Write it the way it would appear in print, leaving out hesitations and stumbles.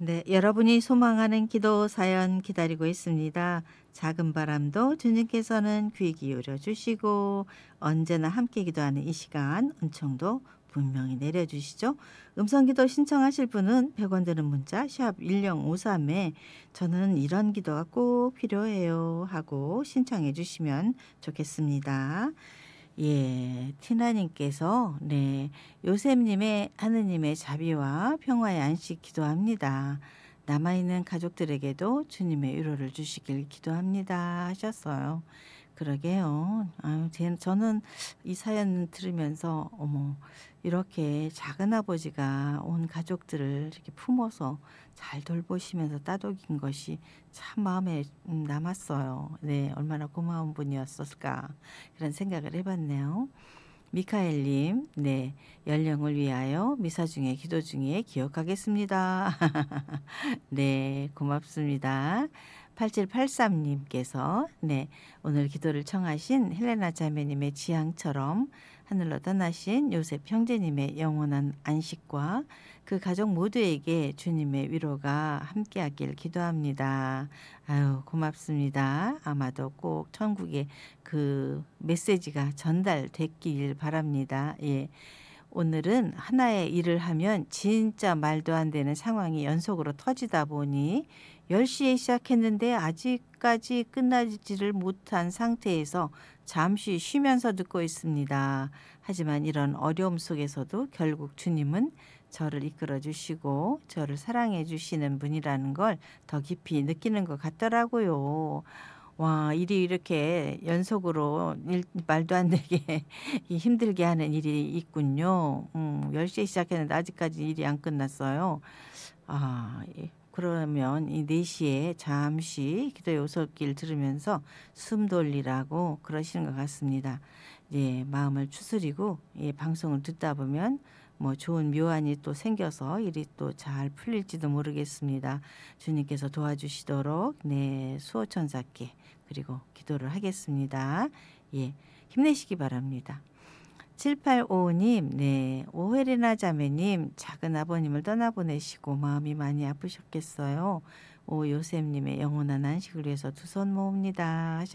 네, 여러분이 소망하는 기도 사연 기다리고 있습니다. 작은 바람도 주님께서는 귀 기울여 주시고 언제나 함께 기도하는 이 시간 은총도 분명히 내려주시죠. 음성기도 신청하실 분은 100원 드는 문자 샵 1053에 저는 이런 기도가 꼭 필요해요 하고 신청해 주시면 좋겠습니다. 예, 티나님께서 네, 요셉님의 하느님의 자비와 평화의 안식 기도합니다. 남아있는 가족들에게도 주님의 위로를 주시길 기도합니다 하셨어요. 그러게요. 아유, 저는 이 사연 들으면서 어머, 이렇게 작은 아버지가 온 가족들을 이렇게 품어서 잘 돌보시면서 따독인 것이 참 마음에 남았어요. 네, 얼마나 고마운 분이었을까 그런 생각을 해봤네요. 미카엘님, 네, 연령을 위하여 미사 중에 기도 중에 기억하겠습니다. 네, 고맙습니다. 8783님께서 네, 오늘 기도를 청하신 헬레나 자매님의 지향처럼 하늘로 떠나신 요셉 형제님의 영원한 안식과 그 가족 모두에게 주님의 위로가 함께하길 기도합니다. 아유, 고맙습니다. 아마도 꼭 천국에 그 메시지가 전달됐길 바랍니다. 예. 오늘은 하나의 일을 하면 진짜 말도 안 되는 상황이 연속으로 터지다 보니 10시에 시작했는데 아직까지 끝나지를 못한 상태에서 잠시 쉬면서 듣고 있습니다. 하지만 이런 어려움 속에서도 결국 주님은 저를 이끌어 주시고 저를 사랑해 주시는 분이라는 걸 더 깊이 느끼는 것 같더라고요. 와, 일이 이렇게 연속으로 말도 안 되게 힘들게 하는 일이 있군요. 10시에 시작했는데 아직까지 일이 안 끝났어요. 아, 예. 그러면 이 4시에 잠시 기도의 오솔길 들으면서 숨 돌리라고 그러시는 것 같습니다. 예, 마음을 추스리고 예, 방송을 듣다 보면 뭐 좋은 묘안이 또 생겨서 일이 또 잘 풀릴지도 모르겠습니다. 주님께서 도와주시도록 네, 수호천사께 그리고 기도를 하겠습니다. 예, 힘내시기 바랍니다. 7855님, 네, 오혜리나 자매님, 작은 아버님을 떠나보내시고 마음이 많이 아프셨겠어요. 오 요셉님의 영원한 안식을 위해서 두 손 모읍니다.